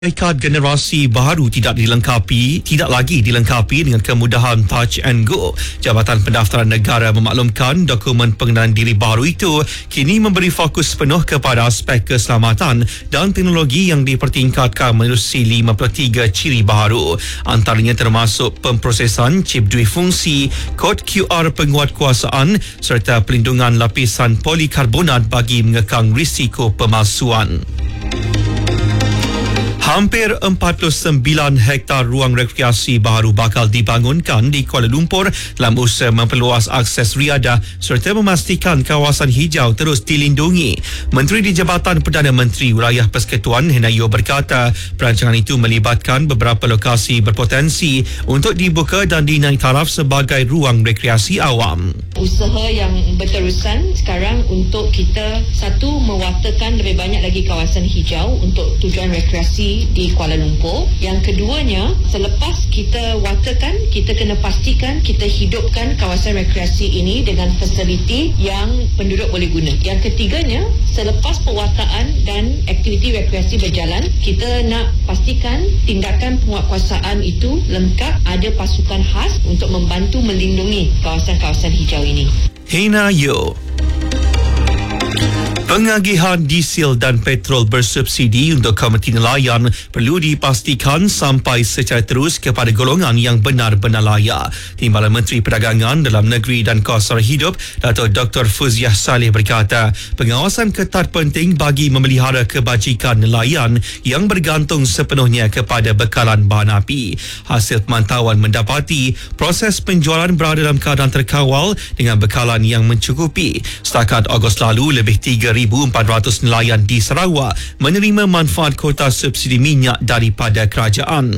Kad generasi baru tidak lagi dilengkapi dengan kemudahan touch and go. Jabatan Pendaftaran Negara memaklumkan dokumen pengenalan diri baru itu kini memberi fokus penuh kepada aspek keselamatan dan teknologi yang dipertingkatkan menerusi 53 ciri baru. Antaranya termasuk pemprosesan chip duifungsi, kod QR penguatkuasaan serta pelindungan lapisan polikarbonat bagi mengekang risiko pemalsuan. Hampir 49 hektar ruang rekreasi baru bakal dibangunkan di Kuala Lumpur dalam usaha memperluas akses riadah serta memastikan kawasan hijau terus dilindungi. Menteri di Jabatan Perdana Menteri Wilayah Persekutuan Henayo berkata perancangan itu melibatkan beberapa lokasi berpotensi untuk dibuka dan dinaik taraf sebagai ruang rekreasi awam. Usaha yang berterusan sekarang untuk kita satu mewartakan lebih banyak lagi kawasan hijau untuk tujuan rekreasi di Kuala Lumpur. Yang keduanya, selepas kita wartakan, kita kena pastikan kita hidupkan kawasan rekreasi ini dengan fasiliti yang penduduk boleh guna. Yang ketiganya, selepas pewartaan dan aktiviti rekreasi berjalan, kita nak pastikan tindakan penguatkuasaan itu lengkap, ada pasukan khas untuk membantu melindungi kawasan-kawasan hijau ini. Henayo. Pengagihan diesel dan petrol bersubsidi untuk komuniti nelayan perlu dipastikan sampai secara terus kepada golongan yang benar-benar layak. Timbalan Menteri Perdagangan Dalam Negeri dan Kos Sara Hidup, Dato' Dr. Fuziah Saleh berkata, pengawasan ketat penting bagi memelihara kebajikan nelayan yang bergantung sepenuhnya kepada bekalan bahan api. Hasil pemantauan mendapati proses penjualan berada dalam keadaan terkawal dengan bekalan yang mencukupi. Setakat Ogos lalu, lebih 3,400 nelayan di Sarawak menerima manfaat kota subsidi minyak daripada kerajaan.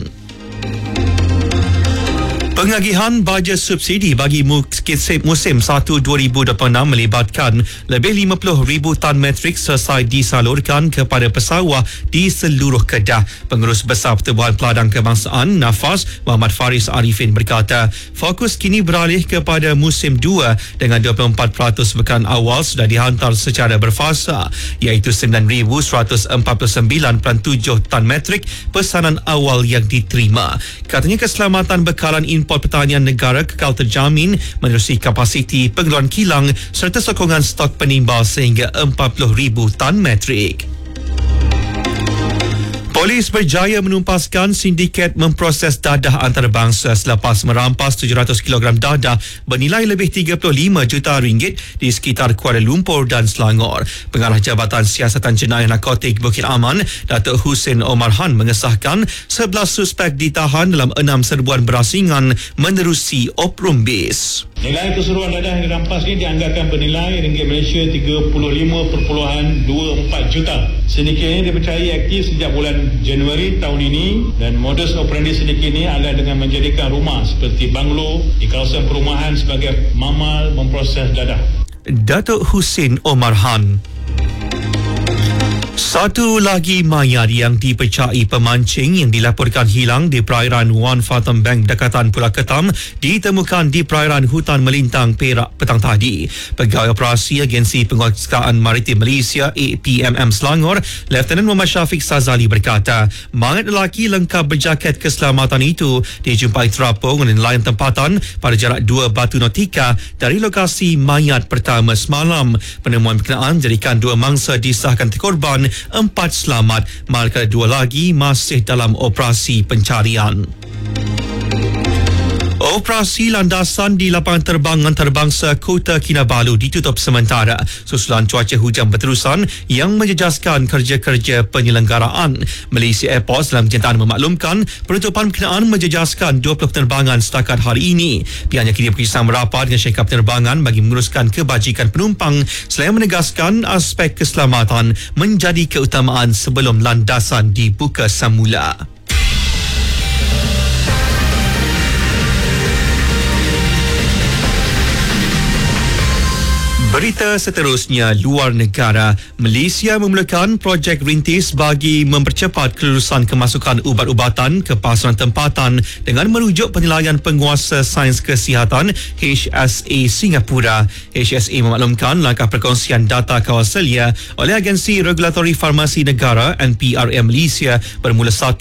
Pengagihan bajet subsidi bagi musim 1-2026 melibatkan lebih 50,000 tan metrik selesai disalurkan kepada pesawah di seluruh Kedah. Pengurus Besar Pertubuhan Peladang Kebangsaan Nafas Muhammad Faris Arifin berkata, fokus kini beralih kepada musim 2 dengan 24% bekalan awal sudah dihantar secara berfasa, iaitu 9,149.7 tan metrik pesanan awal yang diterima. Katanya keselamatan bekalan import pertanian negara kekal terjamin menerusi kapasiti pengeluaran kilang serta sokongan stok penimba sehingga 40,000 tan metrik. Polis berjaya menumpaskan sindiket memproses dadah antarabangsa selepas merampas 700 kg dadah bernilai lebih 35 juta ringgit di sekitar Kuala Lumpur dan Selangor. Pengarah Jabatan Siasatan Jenayah Narkotik Bukit Aman, Datuk Husin Omar Han mengesahkan 11 suspek ditahan dalam 6 serbuan berasingan menerusi Oprumbis. Nilai keseluruhan dadah yang dirampas ini dianggarkan bernilai ringgit Malaysia 35.24 juta. Sindiket ini dipercayai aktif sejak bulan Januari tahun ini dan modus operandi sindiket ini adalah dengan menjadikan rumah seperti banglo di kawasan perumahan sebagai mamal memproses dadah. Datuk Husin Omar Han. Satu lagi mayat yang dipercayai pemancing yang dilaporkan hilang di perairan Wan Fathom Bank dekatan Pulau Ketam ditemukan di perairan Hutan Melintang Perak petang tadi. Pegawai Operasi Agensi Penguasaan Maritim Malaysia APMM Selangor, Lieutenant Muhammad Syafiq Sazali berkata, mayat lelaki lengkap berjaket keselamatan itu dijumpai terapung oleh nelayan tempatan pada jarak 2 batu nautika dari lokasi mayat pertama semalam. Penemuan berkenaan jadikan 2 mangsa disahkan korban, 4 selamat, manakala 2 lagi masih dalam operasi pencarian. Operasi landasan di lapangan terbang antarabangsa Kota Kinabalu ditutup sementara susulan cuaca hujan berterusan yang menjejaskan kerja-kerja penyelenggaraan. Malaysia Airports dalam kenyataan memaklumkan penutupan berkenaan menjejaskan 20 penerbangan setakat hari ini. Pihaknya kini berkisah merapat dengan syarikat penerbangan bagi menguruskan kebajikan penumpang selain menegaskan aspek keselamatan menjadi keutamaan sebelum landasan dibuka semula. Berita seterusnya, luar negara. Malaysia memulakan projek rintis bagi mempercepat kelulusan kemasukan ubat-ubatan ke pasaran tempatan dengan merujuk penilaian penguasa sains kesihatan HSA Singapura. HSA memaklumkan langkah perkongsian data kawasalia oleh Agensi Regulatori Farmasi Negara NPRM Malaysia bermula 1